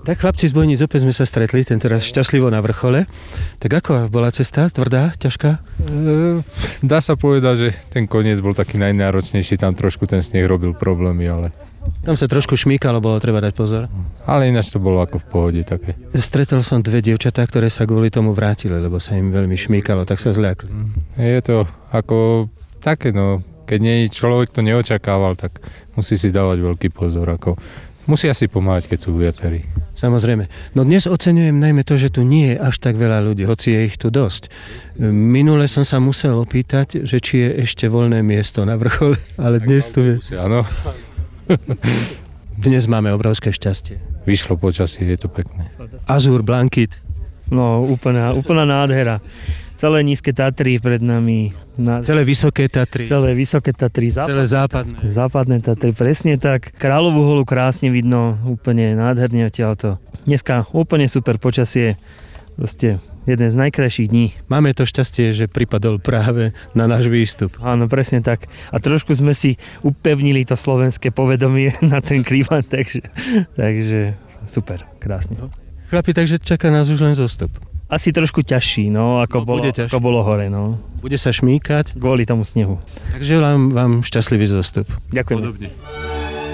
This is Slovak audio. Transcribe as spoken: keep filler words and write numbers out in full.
Tak chlapci z Bojníc, opäť sme sa stretli, tentoraz šťastlivo na vrchole. Tak ako bola cesta? Tvrdá? Ťažká? E, dá sa povedať, že ten koniec bol taký najnáročnejší, tam trošku ten sneh robil problémy, ale... Tam sa trošku šmýkalo, bolo treba dať pozor. Ale ináč to bolo ako v pohode také. Stretol som dve dievčatá, ktoré sa kvôli tomu vrátili, lebo sa im veľmi šmýkalo, tak sa zľakli. Je to ako také, no, keď nie človek to neočakával, tak musí si dávať veľký pozor, ako... Musia si pomáhať, keď sú viacerí. Samozrejme. No dnes oceňujem najmä to, že tu nie je až tak veľa ľudí, hoci je ich tu dosť. Minule som sa musel opýtať, že či je ešte voľné miesto na vrchole, ale dnes tu je. Áno. Dnes máme obrovské šťastie. Vyšlo počasie, je to pekné. Azúr, blankit. No, úplná, úplná nádhera. Celé nízke Tatry pred nami. Na... Celé vysoké Tatry. Celé vysoké Tatry. Západ... Celé západné. Západné Tatry, presne tak. Kráľovú holu krásne vidno, úplne nádherne odtiaľto. Dneska úplne super počasie. Proste jeden z najkrajších dní. Máme to šťastie, že pripadol práve na náš výstup. Áno, presne tak. A trošku sme si upevnili to slovenské povedomie na ten Krivan, takže, takže super, krásne. Chlapi, takže čaká nás už len zostup. Asi trošku ťažší, no, ako, no, bolo, ako bolo hore, no. Bude sa šmýkať. Kvôli tomu snehu. Takže želám vám šťastlivý zostup. Ďakujem. Podobne.